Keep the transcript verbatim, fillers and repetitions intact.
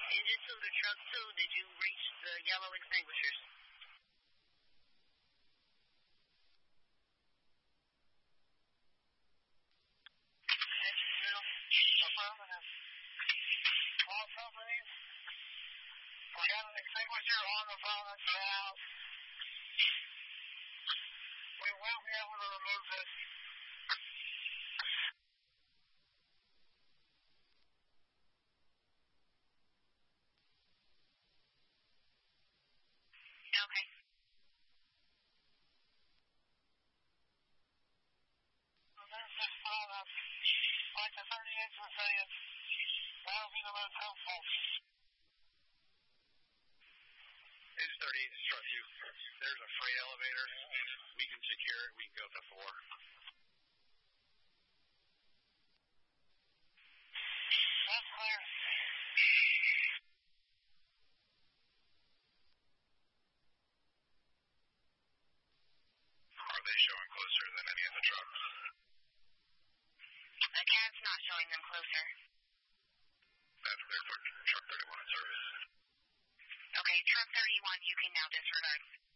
Engine two to truck two, did you reach the yellow extinguishers? Engine two, affirmative. All companies, we got an extinguisher on the front now. We will be able to remove this. Okay. So there's this product, like the thirty-eights were saying, that'll be the most helpful. It's thirty-eight to truck you. There's a freight elevator. We can secure it. We can go up to four. That's clear. Are they showing closer than any of the trucks? Again, it's not showing them closer. That's clear for truck thirty-one in service. Okay, truck thirty-one, you can now disregard.